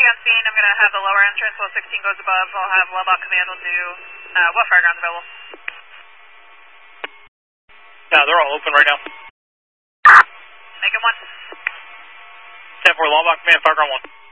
on scene. I'm going to have the lower entrance while 16 goes above. I'll have Lobot Command will do what fireground's available? No, they're all open right now. Make it 1. 10-4, Lobot Command, fireground 1.